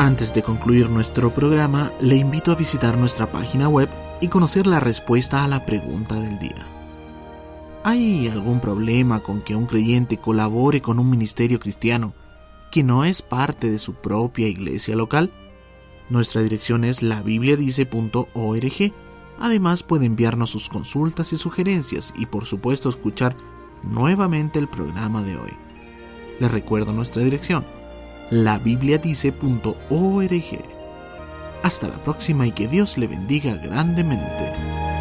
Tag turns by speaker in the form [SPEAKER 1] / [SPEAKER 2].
[SPEAKER 1] Antes de concluir nuestro programa, le invito a visitar nuestra página web y conocer la respuesta a la pregunta del día. ¿Hay algún problema con que un creyente colabore con un ministerio cristiano que no es parte de su propia iglesia local? Nuestra dirección es labibliadice.org. Además, puede enviarnos sus consultas y sugerencias y, por supuesto, escuchar nuevamente el programa de hoy. Les recuerdo nuestra dirección, labibliadice.org. Hasta la próxima y que Dios le bendiga grandemente.